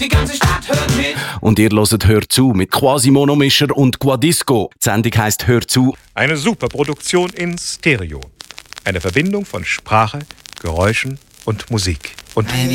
Die ganze Stadt hört mit. Und ihr hört «Hört zu» mit Quasimono-Mischer und Quadisco. Die Sendung heisst «Hört zu». Eine Superproduktion in Stereo. Eine Verbindung von Sprache, Geräuschen und Musik. Und